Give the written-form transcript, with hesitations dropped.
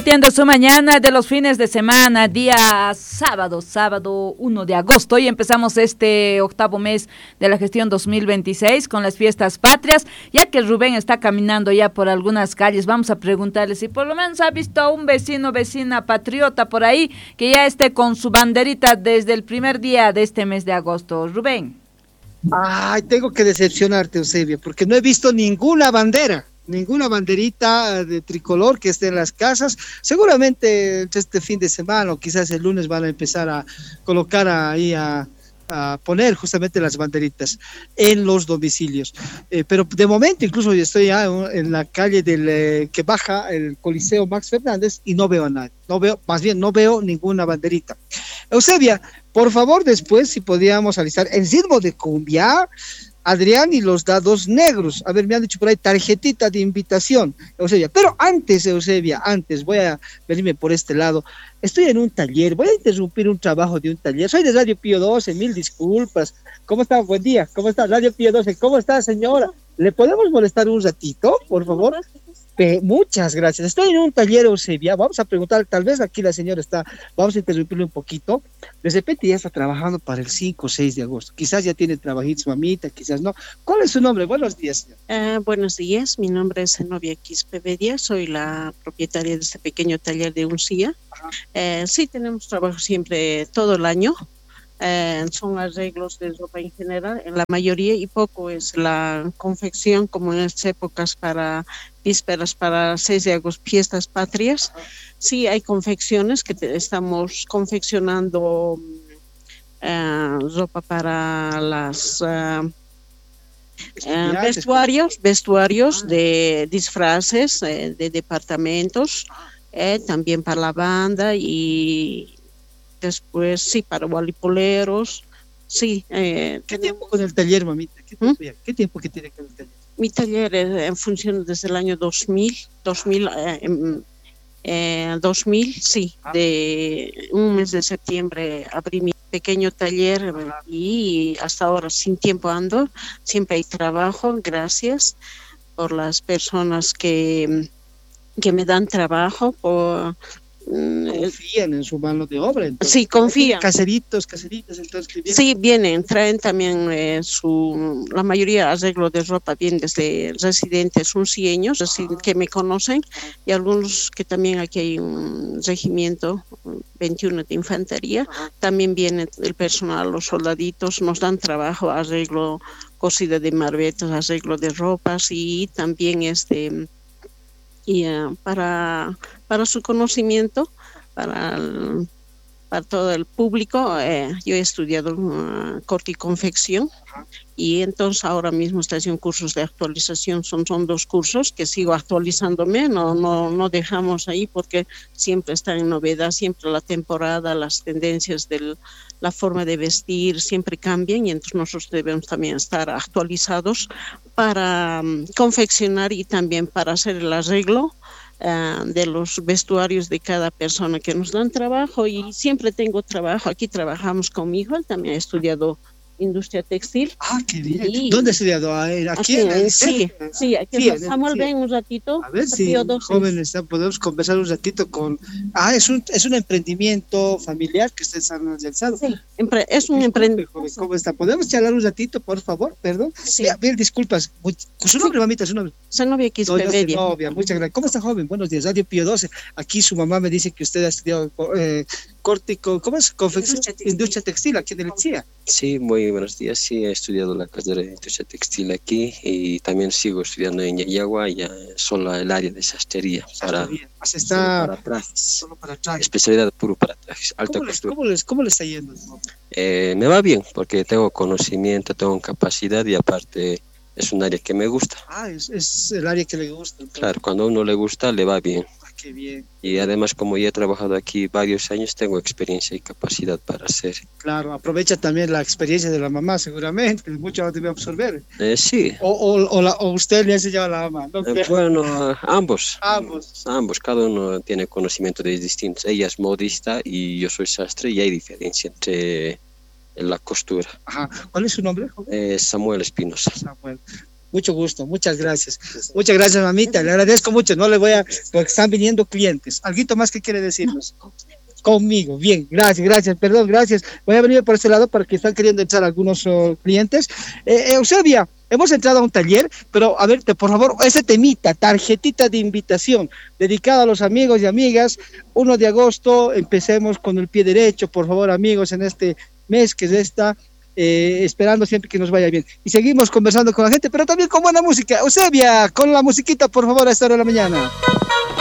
Partiendo su mañana de los fines de semana, día sábado 1 de agosto. Hoy empezamos este octavo mes de la gestión 2026 con las fiestas patrias. Ya que Rubén está caminando ya por algunas calles, vamos a preguntarle si por lo menos ha visto a un vecina patriota por ahí que ya esté con su banderita desde el primer día de este mes de agosto. Rubén. Ay, tengo que decepcionarte, Eusebia, porque no he visto ninguna banderita de tricolor que esté en las casas. Seguramente este fin de semana o quizás el lunes van a empezar a colocar ahí a poner justamente las banderitas en los domicilios. Pero de momento incluso yo estoy ya en la calle que baja el Coliseo Max Fernández y no veo a nadie. No veo ninguna banderita. Eusebia, por favor, después si podíamos alistar en ritmo de cumbia, Adrián y los dados negros. A ver, me han dicho por ahí tarjetita de invitación, Eusebia. Pero antes, Eusebia, voy a venirme por este lado. Estoy en un taller, voy a interrumpir un trabajo de un taller. Soy de Radio Pío 12, mil disculpas. ¿Cómo está? Buen día. ¿Cómo está? Radio Pío 12. ¿Cómo está, señora? ¿Le podemos molestar un ratito, por favor? Muchas gracias. Estoy en un taller, Eusebia. Vamos a preguntar, tal vez aquí la señora está, vamos a interrumpirle un poquito. De repente ya está trabajando para el 5 o 6 de agosto. Quizás ya tiene trabajitos, mamita, quizás no. ¿Cuál es su nombre? Buenos días, señora. Buenos días, mi nombre es Zenobia Quispevedia, soy la propietaria de este pequeño taller de uncía. Sí, tenemos trabajo siempre todo el año. Son arreglos de ropa en general, en la mayoría, y poco es la confección, como en estas épocas para vísperas, para 6 de agosto, fiestas patrias. Sí, hay confecciones que estamos confeccionando ropa para las vestuarios de disfraces, de departamentos, también para la banda y después, sí, para gualipoleros, sí. ¿Qué tiempo con el taller, mamita? ¿Qué tiempo que tiene con el taller? Mi taller funciona desde el año 2000, sí, de un mes de septiembre abrí mi pequeño taller y hasta ahora sin tiempo ando, siempre hay trabajo, gracias por las personas que me dan trabajo, confían en su mano de obra. Entonces, sí, confían. Caseritas, entonces. Sí, traen también la mayoría arreglo de ropa, bien desde residentes uncieños, así que me conocen, y algunos que también aquí hay un regimiento 21 de infantería, también viene el personal, los soldaditos, nos dan trabajo, arreglo, cosida de marbetas, arreglo de ropas y también para su conocimiento, para todo el público, yo he estudiado corte y confección y entonces ahora mismo estoy haciendo cursos de actualización, son 2 cursos que sigo actualizándome, no dejamos ahí porque siempre está en novedad, siempre la temporada, las tendencias de la forma de vestir siempre cambian y entonces nosotros debemos también estar actualizados para confeccionar y también para hacer el arreglo de los vestuarios de cada persona que nos dan trabajo, y siempre tengo trabajo. Aquí trabajamos con mi hijo, él también ha estudiado industria textil. Ah, qué bien. ¿Dónde ha estudiado? ¿Aquí? Sí, aquí en Samuel, ven un ratito. A ver si jóvenes podemos conversar un ratito con... es un emprendimiento familiar que ustedes han realizado. Sí, es un emprendimiento. ¿Cómo está? ¿Podemos charlar un ratito, por favor? Perdón. Sí. Bien, disculpas. ¿Su nombre, mamita? ¿Su nombre? Zenobia Quispevedia. Zenobia, muchas gracias. ¿Cómo está, joven? Buenos días. Radio Pío 12. Aquí su mamá me dice que usted ha estudiado corte, ¿cómo es? Confección, industria textil aquí en el CIA. Sí, muy buenos días. Sí, he estudiado la carrera de industria textil aquí y también sigo estudiando en Yayagua, ya solo el área de sastrería. Para trajes. Solo para trajes. Especialidad puro para trajes. Alta costura. ¿Cómo le está yendo? Me va bien porque tengo conocimiento, tengo capacidad y aparte es un área que me gusta. Es el área que le gusta. Entonces. Claro, cuando a uno le gusta, le va bien. Qué bien. Y además, como ya he trabajado aquí varios años, tengo experiencia y capacidad para hacer. Claro, aprovecha también la experiencia de la mamá, seguramente, mucho debe absorber. Sí. O usted le ha enseñado a la mamá, ¿no? Bueno, ambos, cada uno tiene conocimiento de distintos. Ella es modista y yo soy sastre y hay diferencia entre la costura. Ajá. ¿Cuál es su nombre? Samuel Espinosa. Samuel. Mucho gusto, muchas gracias. Muchas gracias, mamita, le agradezco mucho, no le voy a, porque están viniendo clientes. ¿Alguito más que quiere decirnos? Conmigo, bien, gracias, perdón, gracias. Voy a venir por este lado para que están queriendo entrar algunos clientes. Eusebia, hemos entrado a un taller, pero a ver, por favor, ese temita, tarjetita de invitación, dedicada a los amigos y amigas, 1 de agosto, empecemos con el pie derecho, por favor, amigos, en este mes que está esperando siempre que nos vaya bien. Y seguimos conversando con la gente, pero también con buena música. Eusebia, con la musiquita, por favor, a esta hora de la mañana.